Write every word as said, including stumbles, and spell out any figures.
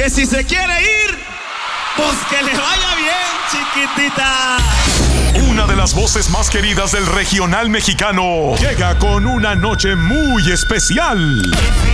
Que si se quiere ir, pues que le vaya bien, chiquitita. Una de las voces más queridas del regional mexicano llega con una noche muy especial.